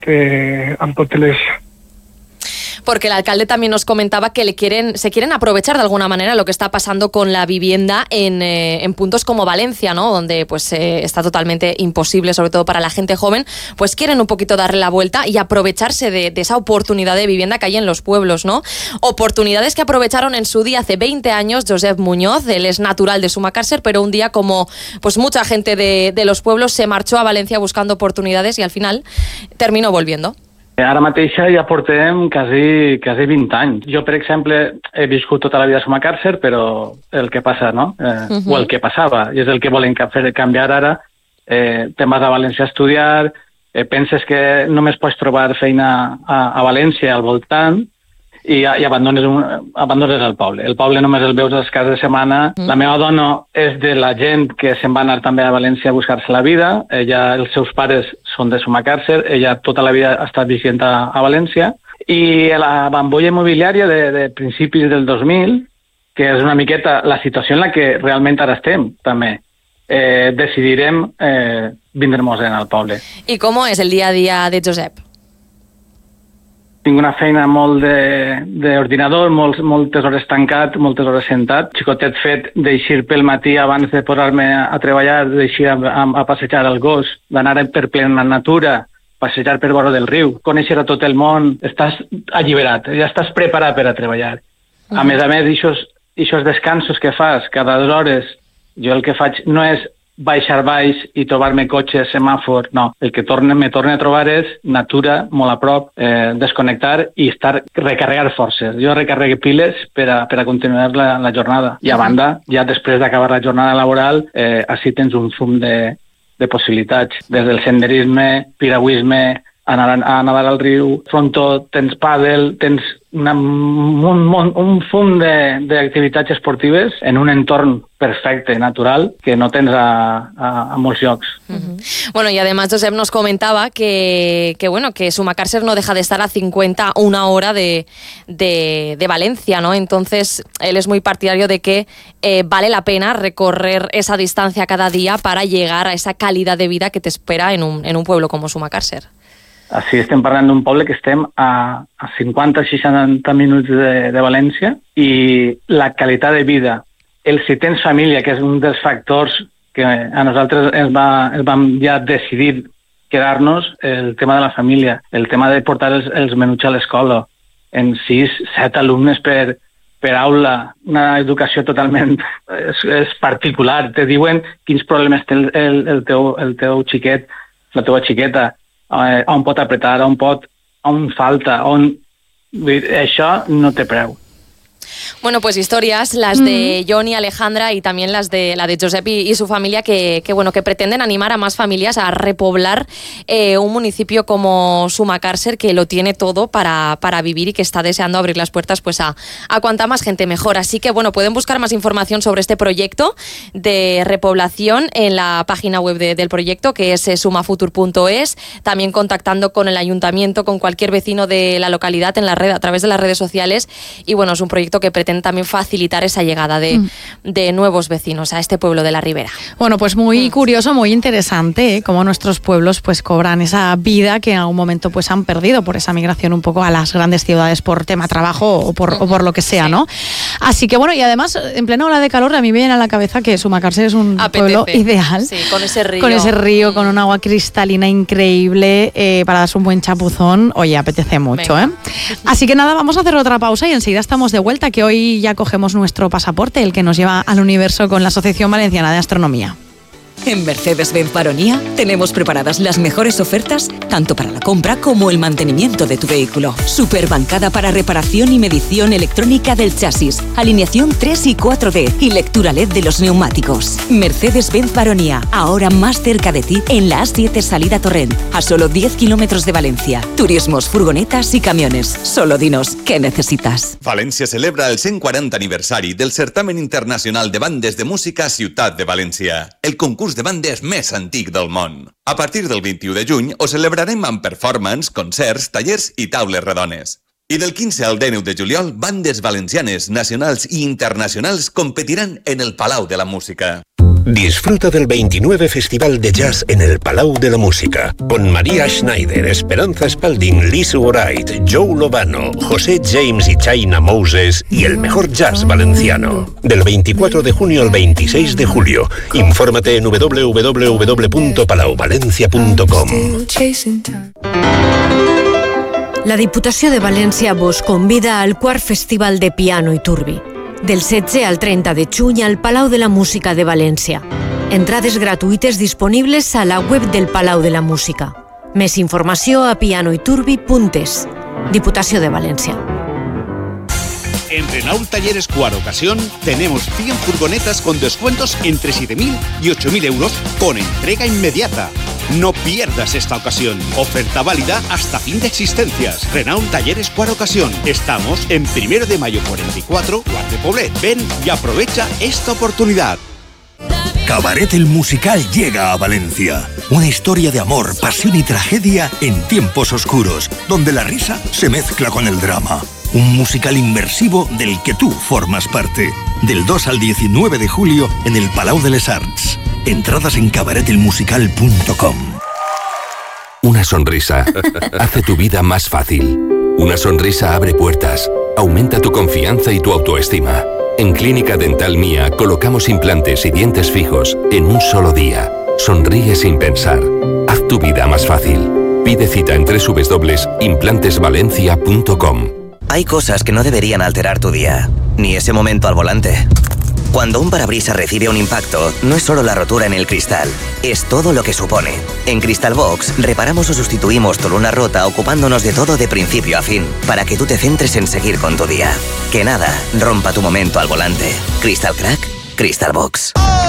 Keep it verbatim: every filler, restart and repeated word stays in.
eh, amb totes les... Porque el alcalde también nos comentaba que le quieren, se quieren aprovechar de alguna manera lo que está pasando con la vivienda en, eh, en puntos como Valencia, ¿no? Donde pues eh, está totalmente imposible, sobre todo para la gente joven, pues quieren un poquito darle la vuelta y aprovecharse de, de esa oportunidad de vivienda que hay en los pueblos, ¿no? Oportunidades que aprovecharon en su día hace veinte años Josep Muñoz. Él es natural de Sumacàrcer, pero un día, como pues mucha gente de, de los pueblos, se marchó a Valencia buscando oportunidades y al final terminó volviendo. Ara mateix ja portem quasi, quasi vint anys. Jo, per exemple, he viscut tota la vida a Sumacàrcer, però el que passa, no? Eh, uh-huh. O el que passava, i és el que volen fer canviar ara. Eh, te'n vas a València a estudiar, eh, penses que només pots trobar feina a, a València, al voltant, i, i abandones, un, abandones el poble. El poble només el veus a les cases de setmana. Mm. La meva dona és de la gent que se'n va anar també a València a buscar-se la vida. Ella, els seus pares són de Sumacàrcer, ella tota la vida ha estat visent a, a València. I la bambolla immobiliària de, de principis del dos mil, que és una miqueta la situació en la que realment ara estem, també, eh, decidirem eh, vindre-nos-en al poble. I com és el dia a dia de Josep? Tinc una feina molt d'ordinador, molt, moltes hores tancat, moltes hores sentat. Xicotet fet d'eixir pel matí abans de posar-me a treballar, d'eixir a, a, a passejar el gos, d'anar per plena natura, passejar per vora del riu, conèixer a tot el món. Estàs alliberat, ja estàs preparat per a treballar. Uh-huh. A més a més, aquests descansos que fas cada dues hores, jo el que faig no és baixar baix i trobar-me cotxe, semàfor, no. El que torne, me torne a trobar és natura, molt a prop, eh, desconnectar i estar, recarregar forces. Jo recarregue piles per a, per a continuar la, la jornada. I a banda, ja després d'acabar la jornada laboral, eh, així tens un fum de, de possibilitats. Des del senderisme, piragüisme, anar a, a nadar al riu, frontó, tens pàdel, tens una, un, un, un fum d'activitats esportives en un entorn perfecte, natural, que no tens a, a, a molts llocs. Uh-huh. Bueno, y además Josep nos comentaba que, que bueno, que Sumacàrcer no deja de estar a cincuenta, una hora de, de, de Valencia, ¿no? Entonces, él es muy partidario de que eh, vale la pena recorrer esa distancia cada día para llegar a esa calidad de vida que te espera en un, en un pueblo como Sumacàrcer. Així estem parlant d'un poble que estem a, a cinquanta a seixanta minuts de, de València, i la qualitat de vida, el si tens família, que és un dels factors que a nosaltres ens, va, ens vam ja decidir quedar-nos, el tema de la família, el tema de portar els, els menuts a l'escola, en sis, set alumnes per, per aula, una educació totalment és, és particular. Te diuen quins problemes té el, el, el, teu, el teu xiquet, la teva xiqueta, eh, on pot apretar, on pot, on falta, on... Això no té preu. Bueno, pues historias, las mm. de Johnny, Alejandra y también las de la de Josep y, y su familia que, que, bueno, que pretenden animar a más familias a repoblar eh, un municipio como Sumacàrcer, que lo tiene todo para, para vivir y que está deseando abrir las puertas pues a, a cuanta más gente mejor. Así que bueno, pueden buscar más información sobre este proyecto de repoblación en la página web de, del proyecto, que es eh, sumafutur punto es, también contactando con el ayuntamiento, con cualquier vecino de la localidad en la red, a través de las redes sociales. Y bueno, es un proyecto que pretende también facilitar esa llegada de, mm. de nuevos vecinos a este pueblo de la Ribera. Bueno, pues muy mm. curioso, muy interesante, ¿eh? Cómo nuestros pueblos pues cobran esa vida que en algún momento pues han perdido por esa migración un poco a las grandes ciudades por tema trabajo o por, mm. o por lo que sea, sí. ¿no? Así que bueno, y además en plena ola de calor a mí me viene a la cabeza que Sumacàrcer es un Apetece. pueblo ideal. Sí, con ese río. Con ese río, mm. con un agua cristalina increíble, eh, para darse un buen chapuzón. Oye, apetece mucho, Venga. ¿eh? Así que nada, vamos a hacer otra pausa y enseguida estamos de vuelta, que hoy ya cogemos nuestro pasaporte, el que nos lleva al universo con la Asociación Valenciana de Astronomía. En Mercedes-Benz Baronia tenemos preparadas las mejores ofertas tanto para la compra como el mantenimiento de tu vehículo. Superbancada para reparación y medición electrónica del chasis, alineación tres y cuatro D y lectura L E D de los neumáticos. Mercedes-Benz Baronia, ahora más cerca de ti en la A siete salida Torrent, a solo diez kilómetros de Valencia. Turismos, furgonetas y camiones. Solo dinos qué necesitas. València celebra el cent quaranta aniversari del Certamen Internacional de Bandes de Música Ciutat de València, el concurs de bandes més antic del món. A partir del vint-i-u de juny ho celebrarem amb performance, concerts, tallers i taules redones. I del quinze al dinou de juliol, bandes valencianes, nacionals i internacionals competiran en el Palau de la Música. Disfruta del veintinueve Festival de Jazz en el Palau de la Música, con María Schneider, Esperanza Spalding, Liz Wright, Joe Lovano, José James y China Moses y el mejor jazz valenciano. Del veinticuatro de junio al veintiséis de julio. Infórmate en doble u doble u doble u punto palau valencia punto com. La Diputació de València vos convida al quart Festival de Piano i Turbi. Del setze al trenta de juny al Palau de la Música de València. Entrades gratuïtes disponibles a la web del Palau de la Música. Més informació a pianoiturbi punt es. Diputació de València. En Renault Talleres Cuar Ocasión tenemos cien furgonetas con descuentos entre siete mil y ocho mil euros con entrega inmediata. No pierdas esta ocasión. Oferta válida hasta fin de existencias. Renault Talleres Cuar Ocasión. Estamos en Primero de Mayo cuarenta y cuatro, Guard de Poblet. Ven y aprovecha esta oportunidad. Cabaret el Musical llega a Valencia. Una historia de amor, pasión y tragedia en tiempos oscuros, donde la risa se mezcla con el drama. Un musical inmersivo del que tú formas parte. Del dos al diecinueve de julio en el Palau de les Arts. Entradas en cabaret el musical punto com. Una sonrisa hace tu vida más fácil. Una sonrisa abre puertas, aumenta tu confianza y tu autoestima. En Clínica Dental Mía colocamos implantes y dientes fijos en un solo día. Sonríe sin pensar. Haz tu vida más fácil. Pide cita en doble u doble u doble u punto implantes valencia punto com. Hay cosas que no deberían alterar tu día, ni ese momento al volante. Cuando un parabrisas recibe un impacto, no es solo la rotura en el cristal, es todo lo que supone. En Cristalbox reparamos o sustituimos tu luna rota ocupándonos de todo de principio a fin, para que tú te centres en seguir con tu día. Que nada rompa tu momento al volante. Crystal Crack, Cristalbox.